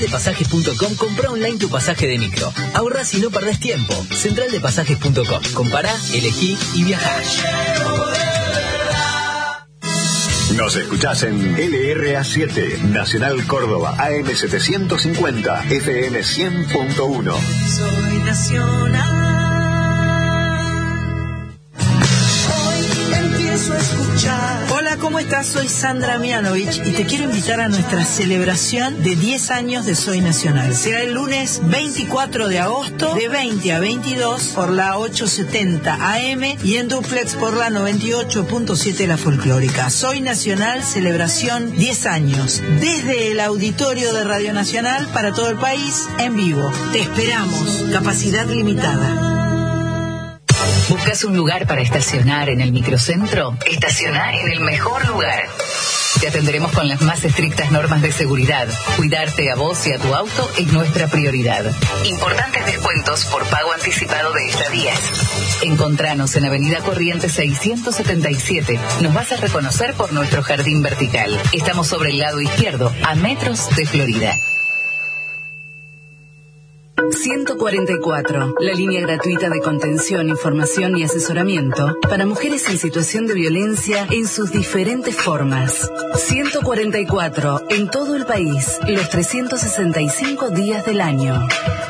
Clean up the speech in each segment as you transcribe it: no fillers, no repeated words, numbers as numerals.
centraldepasajes.com, compra online tu pasaje de micro. Ahorrás y no perdés tiempo. Centraldepasajes.com. Compará, elegí y viajá. Nos escuchás en LRA7, Nacional Córdoba, AM 750, FM 100.1. Soy nacional. Hoy empiezo a escuchar. Hola, ¿cómo estás? Soy Sandra Mianovich y te quiero invitar a nuestra celebración de 10 años de Soy Nacional. Será el lunes 24 de agosto de 20 a 22 por la 870 AM y en duplex por la 98.7 La Folclórica. Soy Nacional, celebración 10 años. Desde el auditorio de Radio Nacional para todo el país, en vivo. Te esperamos. Capacidad limitada. ¿Buscas un lugar para estacionar en el microcentro? Estaciona en el mejor lugar. Te atenderemos con las más estrictas normas de seguridad. Cuidarte a vos y a tu auto es nuestra prioridad. Importantes descuentos por pago anticipado de estadías. Encontranos en Avenida Corrientes 677. Nos vas a reconocer por nuestro jardín vertical. Estamos sobre el lado izquierdo, a metros de Florida. 144, la línea gratuita de contención, información y asesoramiento para mujeres en situación de violencia en sus diferentes formas. 144, en todo el país, los 365 días del año.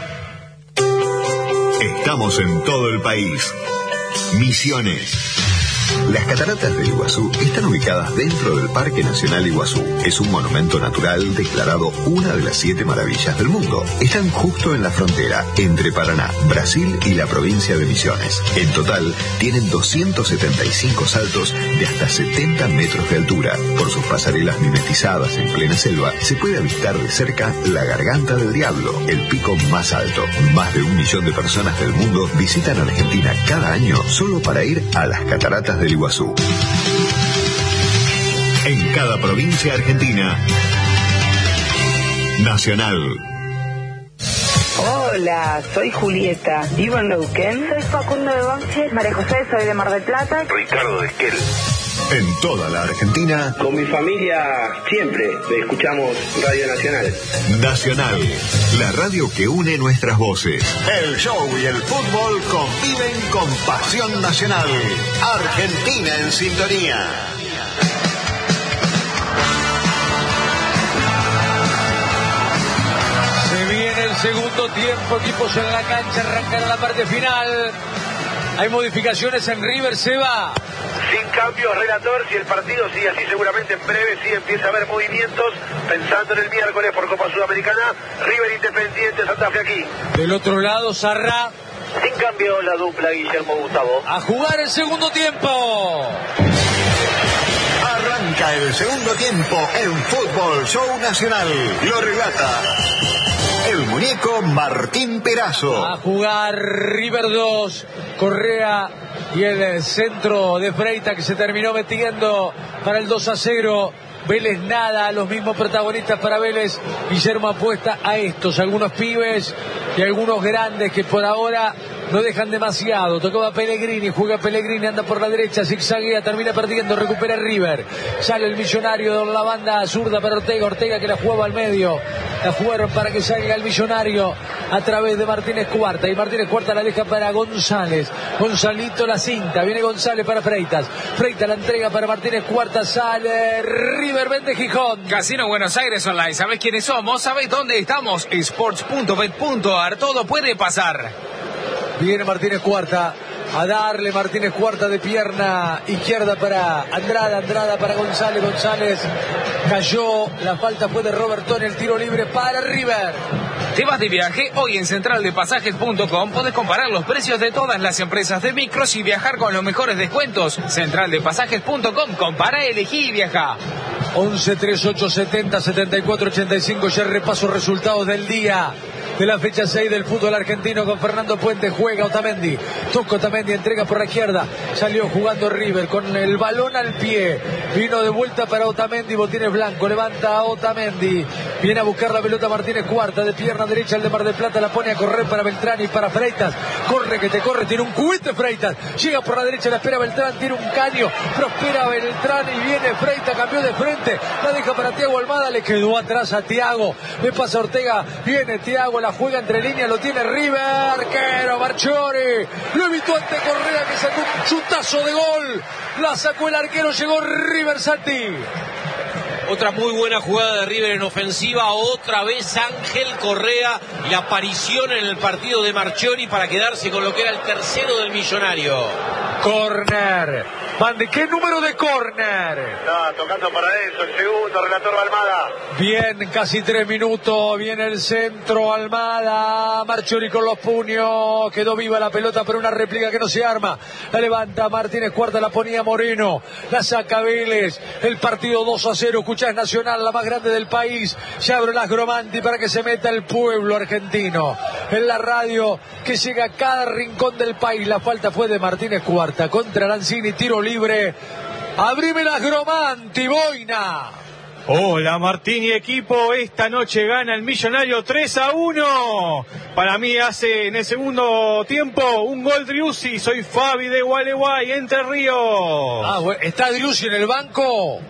Estamos en todo el país. Misiones. Las cataratas del Iguazú están ubicadas dentro del Parque Nacional Iguazú. Es un monumento natural declarado una de las 7 maravillas del mundo. Están justo en la frontera entre Paraná, Brasil y la provincia de Misiones. En total, tienen 275 saltos de hasta 70 metros de altura. Por sus pasarelas mimetizadas en plena selva, se puede avistar de cerca la Garganta del Diablo, el pico más alto. Más de 1 millón de personas del mundo visitan Argentina cada año solo para ir a las cataratas del Iguazú. En cada provincia argentina, Nacional. Hola, soy Julieta, vivo en Neuquén. Soy Facundo de Banches. María José, soy de Mar del Plata. Ricardo de Esquel. En toda la Argentina, con mi familia siempre escuchamos Radio Nacional. Nacional, la radio que une nuestras voces. El show y el fútbol conviven con pasión nacional. Argentina en sintonía. Se viene el segundo tiempo, equipos en la cancha, arrancan la parte final. Hay modificaciones en River, Seba. Sin cambios, relator, si el partido sigue así, seguramente en breve sí empieza a haber movimientos, pensando en el miércoles por Copa Sudamericana, River Independiente, Santa Fe aquí. Del otro lado, Sarrá. Sin cambio, la dupla Guillermo Gustavo. A jugar el segundo tiempo. Arranca el segundo tiempo en Fútbol Show Nacional. Lo relata el muñeco Martín Perazo. A jugar River 2, Correa y el centro de Freitas que se terminó metiendo para el 2-0. Vélez nada, los mismos protagonistas para Vélez. Guillermo apuesta a estos, algunos pibes y algunos grandes que por ahora no dejan demasiado. Tocaba Pellegrini, juega Pellegrini, anda por la derecha, zigzaguea, termina perdiendo, recupera River. Sale el Millonario de la banda zurda para Ortega, Ortega que la jugaba al medio. La jugaron para que salga el Millonario a través de Martínez Cuarta. Y Martínez Cuarta la deja para González. Gonzalito la cinta, viene González para Freitas. Freitas la entrega para Martínez Cuarta, sale River, vende Gijón. Casino Buenos Aires Online, ¿sabés quiénes somos? ¿Sabés dónde estamos? Sports.bet.ar, todo puede pasar. Viene Martínez Cuarta a darle, Martínez Cuarta de pierna izquierda para Andrada, Andrada para González, González cayó, la falta fue de Robertón, el tiro libre para River. ¿Te vas de viaje? Hoy en centraldepasajes.com podés comparar los precios de todas las empresas de micros y viajar con los mejores descuentos. Centraldepasajes.com, compara, elegí y viaja. 11 38 70 74 85, ya repaso resultados del día de la fecha 6 del fútbol argentino con Fernando Puente. Juega Otamendi, toca Otamendi, entrega por la izquierda, salió jugando River con el balón al pie, vino de vuelta para Otamendi, botines blanco, levanta a Otamendi, viene a buscar la pelota Martínez Cuarta, de pierna derecha el de Mar del Plata, la pone a correr para Beltrán y para Freitas, corre que te corre, tiene un cubete Freitas, llega por la derecha, la espera Beltrán, tiene un caño, prospera Beltrán y viene Freitas, cambió de frente, independiente. La deja para Thiago Almada, le quedó atrás a Thiago. Le pasa a Ortega, viene Thiago, la juega entre líneas, lo tiene River. Arquero, Marchiori. Lo evitó ante Correa, que sacó un chutazo de gol. La sacó el arquero, llegó River Sati. Otra muy buena jugada de River en ofensiva, otra vez Ángel Correa, la aparición en el partido de Marchiori para quedarse con lo que era el tercero del Millonario. Corner. Mande, ¿qué número de corner? Está tocando para eso, el segundo, relator Almada. Bien, casi 3 minutos, viene el centro, Almada, Marchiori con los puños, quedó viva la pelota, pero una réplica que no se arma. La levanta Martínez Cuarta, la ponía Moreno, la saca Vélez, el partido 2-0, escuchás Nacional, la más grande del país, se abre las Gromanti para que se meta el pueblo argentino. En la radio que llega a cada rincón del país, la falta fue de Martínez Cuarta, contra Lanzini, tiro libre. Abrime las Gromanti, Boina. Hola Martín y equipo, esta noche gana el Millonario 3-1. Para mí hace en el segundo tiempo un gol Driussi, soy Fabi de Gualeguay, Entre Ríos. Ah, bueno. ¿Está Driussi en el banco?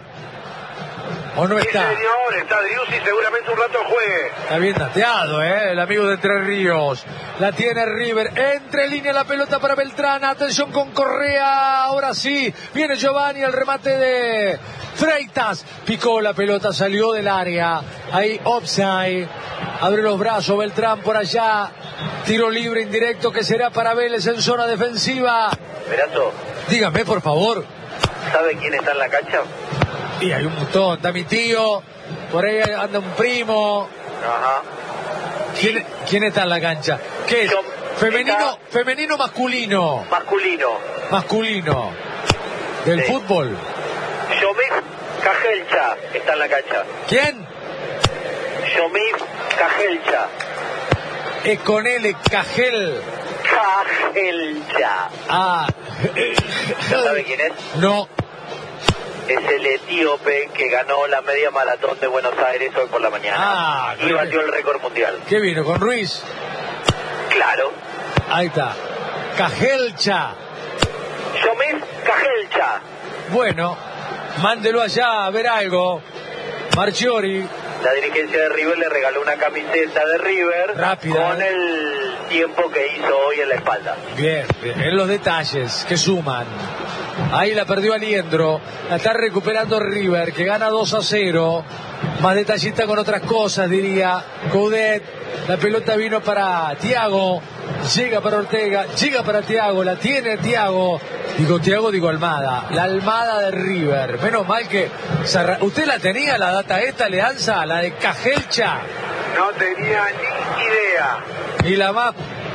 ¿O no está? Sí, señor, está Driussi, seguramente un rato juegue. Está bien dateado, el amigo de Entre Ríos. La tiene River, entre línea la pelota para Beltrán, atención con Correa, ahora sí, viene Giovanni, el remate de Freitas, picó la pelota, salió del área, ahí offside, abre los brazos Beltrán por allá, tiro libre indirecto que será para Vélez en zona defensiva. Verato, dígame por favor. ¿Sabe quién está en la cancha? Y hay un montón, está mi tío, por ahí anda un primo. Ajá. ¿Quién está en la cancha? ¿Qué es? ¿Femenino o masculino? Masculino. ¿Del fútbol? Yomif Cajelcha está en la cancha. ¿Quién? Yomif Cajelcha. Es con L, Cajel. Cajelcha. Ah. ¿No sabe quién es? No. Es el etíope que ganó la media maratón de Buenos Aires hoy por la mañana. Y batió el récord mundial. ¿Qué vino? ¿Con Ruiz? Claro. Ahí está. Cajelcha. Yomif Cajelcha. Bueno, mándelo allá a ver algo. Marchiori. La dirigencia de River le regaló una camiseta de River rápida, con el tiempo que hizo hoy en la espalda. Bien, en los detalles que suman. Ahí la perdió Aliendro, la está recuperando River, que gana 2-0. Más detallista con otras cosas, diría Coudet. La pelota vino para Thiago, llega para Ortega, llega para Thiago, la tiene Thiago. Digo Almada, la Almada de River. Menos mal que... ¿Usted la tenía, la data esta, Leanza? La de Cajelcha. No tenía ni idea. Ni la más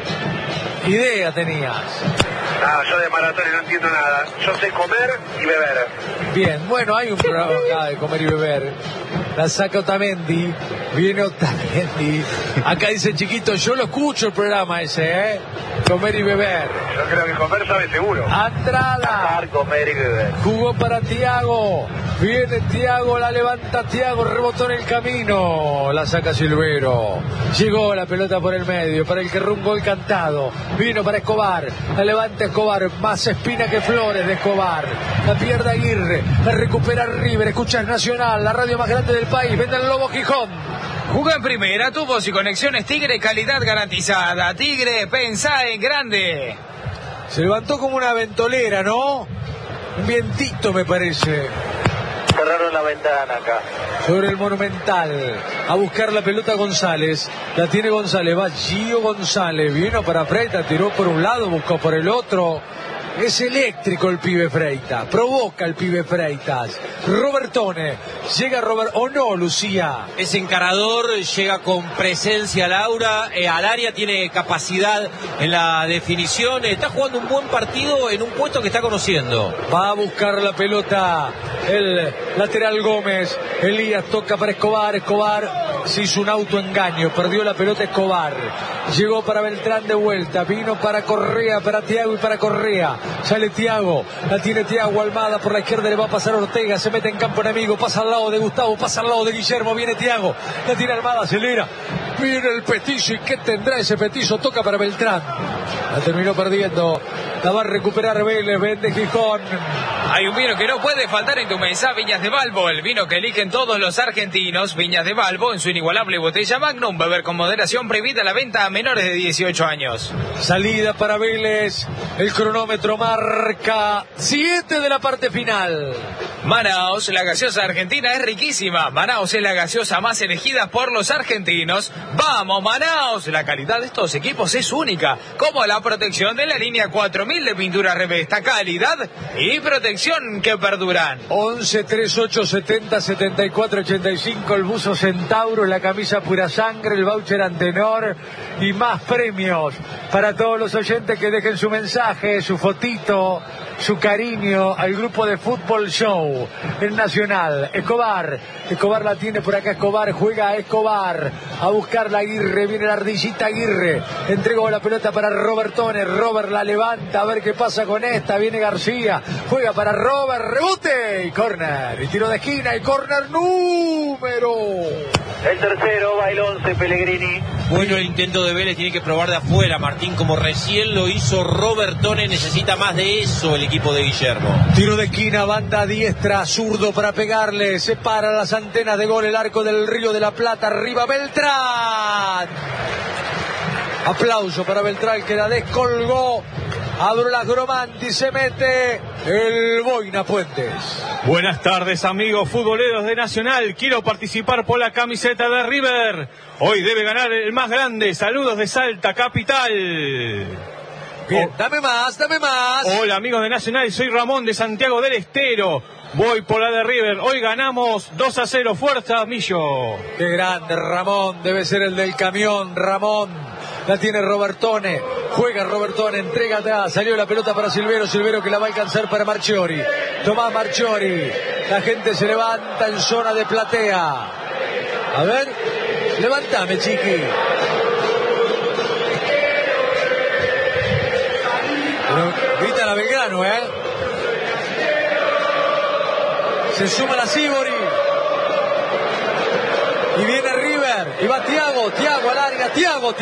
idea tenías. Yo de maratones no entiendo nada. Yo sé comer y beber. Bien, bueno, hay un programa acá de comer y beber. La saca Otamendi, viene Otamendi. Acá dice Chiquito, yo lo escucho el programa ese, comer y beber. Yo creo que comer sabe seguro. Andrada. Comer y beber. Jugó para Thiago. Viene Thiago, la levanta Thiago, rebotó en el camino. La saca Silvero. Llegó la pelota por el medio, para el que rumbo gol cantado. Vino para Escobar. La levanta Escobar, más espina que flores de Escobar. La pierde Aguirre, la recupera River. Escuchas Nacional, la radio más grande del país. Vende el Lobo Gijón. Jugá en primera, tubos y conexiones Tigre, calidad garantizada. Tigre, pensá en grande. Se levantó como una ventolera, ¿no? Un vientito me parece. Cerraron la ventana acá. Sobre el Monumental. A buscar la pelota González. La tiene González. Va Gio González. Vino para Freitas. Tiró por un lado. Buscó por el otro. Es eléctrico el pibe Freitas. Provoca el pibe Freitas. Robertone. Llega Robert. ¿O no, Lucía? Es encarador. Llega con presencia Laura. Al área tiene capacidad en la definición. Está jugando un buen partido en un puesto que está conociendo. Va a buscar la pelota el lateral Gómez. Elías toca para Escobar. Escobar se hizo un autoengaño. Perdió la pelota Escobar. Llegó para Beltrán de vuelta. Vino para Correa, para Thiago y para Correa. Sale Thiago. La tiene Thiago. Almada por la izquierda. Le va a pasar Ortega. Se mete en campo enemigo. Pasa al lado de Gustavo. Pasa al lado de Guillermo. Viene Thiago. La tiene Almada. Acelera. Viene el petizo. ¿Y qué tendrá ese petizo? Toca para Beltrán. La terminó perdiendo. La va a recuperar Vélez. Vende Gijón. Hay un vino que no puede faltar en tu mesa, Viñas de Balbo, el vino que eligen todos los argentinos. Viñas de Balbo, en su inigualable botella Magnum, beber con moderación, prohibida la venta a menores de 18 años. Salida para Vélez, el cronómetro marca 7 de la parte final. Manaos, la gaseosa argentina es riquísima. Manaos es la gaseosa más elegida por los argentinos. ¡Vamos, Manaos! La calidad de estos equipos es única, como la protección de la línea 4000 de pintura Revesta. Calidad y protección que perduran. 11 38 70 74 85, el buzo Centauro, la camisa Pura Sangre, el voucher Antenor y más premios para todos los oyentes que dejen su mensaje, su fotito, su cariño al grupo de Fútbol Show, el Nacional. Escobar la tiene por acá, Escobar, juega a Escobar, a buscar la Aguirre, viene la ardillita Aguirre, entregó la pelota para Robertone, Robert la levanta, a ver qué pasa con esta, viene García, juega para Robert, rebote y córner, y tiro de esquina y córner número. El tercero, va el 11, Pellegrini. Bueno, el intento de Vélez tiene que probar de afuera, Martín, como recién lo hizo Robertone, necesita más de eso el equipo de Guillermo. Tiro de esquina, banda diestra, zurdo para pegarle, separa las antenas de gol el arco del Río de la Plata, arriba Beltrán. Aplauso para Beltrán que la descolgó. Abrolas Gromanti, se mete el Boina Puentes. Buenas tardes, amigos futboleros de Nacional. Quiero participar por la camiseta de River. Hoy debe ganar el más grande. Saludos de Salta, capital. Bien, dame más. Hola, amigos de Nacional. Soy Ramón de Santiago del Estero. Voy por la de River. Hoy ganamos 2-0. Fuerza, Millo. Qué grande, Ramón. Debe ser el del camión, Ramón. La tiene Robertone, juega Robertone, entrega atrás, salió la pelota para Silvero que la va a alcanzar para Marchiori. Tomás Marchiori, la gente se levanta en zona de platea. A ver, levántame, chiqui. Grita la Belgrano, Se suma la Sibori. Y viene River, y va Thiago alarga, Thiago,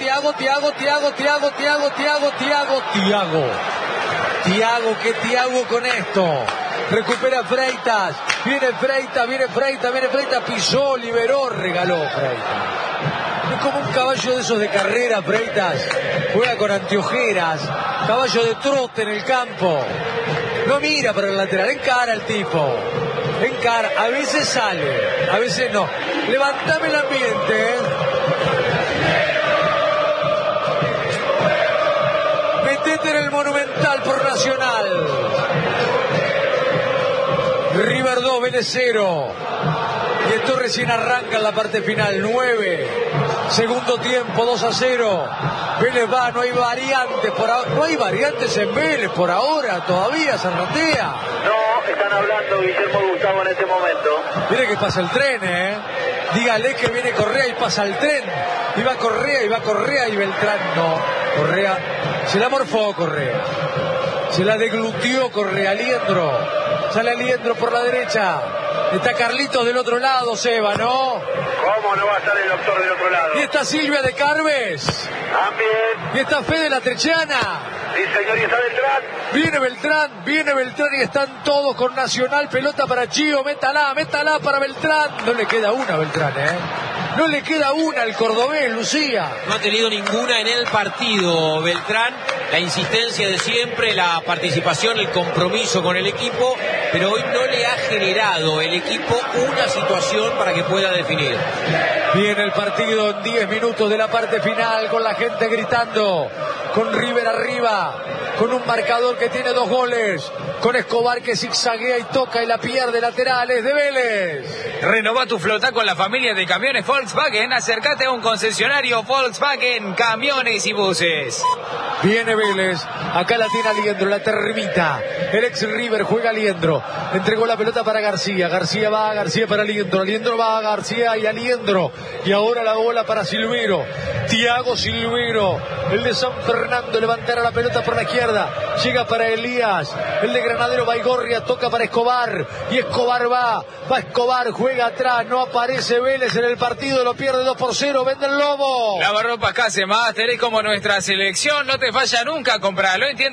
¿qué Thiago con esto? Recupera Freitas, viene Freitas, pisó, liberó, regaló Freitas. Es como un caballo de esos de carrera, Freitas, juega con anteojeras, caballo de trote en el campo, no mira para el lateral, encara al tipo. Encara, a veces sale, a veces no. Levantame el ambiente, Metete en el Monumental por Nacional. River 2, Vélez 0. Y esto recién arranca en la parte final, 9. Segundo tiempo, 2-0. Vélez va, no hay variantes por ahora. No hay variantes en Vélez por ahora, todavía Zarratea. No, están hablando Guillermo Gustavo en este momento. Mire que pasa el tren, Dígale que viene Correa y pasa el tren. Y va Correa y Beltrán no. Correa, se la morfó Correa. Se la deglutió Correa, Liendro. Sale Liendro por la derecha. Está Carlitos del otro lado, Seba, ¿no? ¿Cómo no va a estar el doctor del otro lado? Y está Silvia de Carves. También. Y está Fede la Trechiana. Sí, señor, y está Beltrán. Viene Beltrán y están todos con Nacional. Pelota para Chío, métala para Beltrán. No le queda una a Beltrán, No le queda una al cordobés, Lucía. No ha tenido ninguna en el partido, Beltrán. La insistencia de siempre, la participación, el compromiso con el equipo, pero hoy no le ha generado el equipo una situación para que pueda definir. Viene el partido en 10 minutos de la parte final, con la gente gritando, con River arriba, con un marcador que tiene 2 goles, con Escobar que zigzaguea y toca y la pierde, laterales de Vélez. Renova tu flota con la familia de camiones Volkswagen. Acércate a un concesionario Volkswagen, camiones y buses. Viene Vélez, acá la tiene Liendro, la termita. El ex River juega Liendro, entregó la pelota para García va, García para Liendro va a García y a Liendro. Y ahora la bola para Silvero, Thiago Silvero, el de San Fernando, levantará la pelota por la izquierda, llega para Elías, el de Granadero Baigorria, toca para Escobar, y Escobar va Escobar, juega atrás, no aparece Vélez en el partido, lo pierde 2-0, vende el Lobo. Lavarropas Case Más, tenés como nuestra selección, no te falla nunca, compralo, entiende.